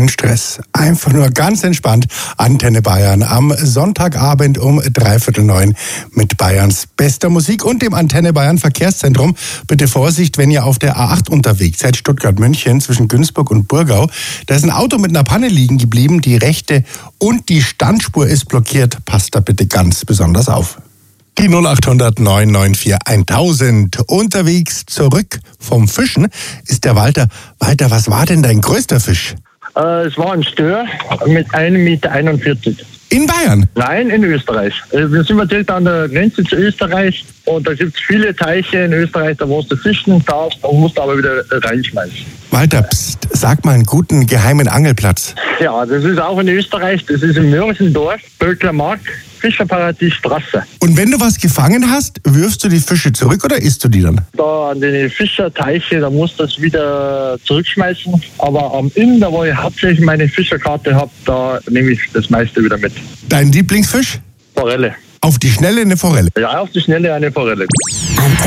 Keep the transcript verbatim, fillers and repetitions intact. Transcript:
Kein Stress, einfach nur ganz entspannt. Antenne Bayern am Sonntagabend um dreiviertel neun mit Bayerns bester Musik und dem Antenne Bayern Verkehrszentrum. Bitte Vorsicht, wenn ihr auf der A acht unterwegs seid, Stuttgart-München zwischen Günzburg und Burgau. Da ist ein Auto mit einer Panne liegen geblieben, die rechte und die Standspur ist blockiert. Passt da bitte ganz besonders auf. Die null acht hundert neun neun vier tausend. Unterwegs zurück vom Fischen ist der Walter. Walter, was war denn dein größter Fisch? Äh, es war ein Stör mit einem Meter einundvierzig. In Bayern? Nein, in Österreich. Also wir sind direkt an der Grenze zu Österreich und da gibt es viele Teiche in Österreich, da wo du fischen darfst, und musst aber wieder reinschmeißen. Walter, pst, sag mal einen guten geheimen Angelplatz. Ja, das ist auch in Österreich, das ist im Mörchendorf, Böckler Markt, Fischerparadies Straße. Und wenn du was gefangen hast, wirfst du die Fische zurück oder isst du die dann? Da an den Fischerteiche, da musst du das wieder zurückschmeißen. Aber am Inn, da wo ich hauptsächlich meine Fischerkarte habe, da nehme ich das meiste wieder mit. Dein Lieblingsfisch? Forelle. Auf die Schnelle eine Forelle. Ja, auf die Schnelle eine Forelle.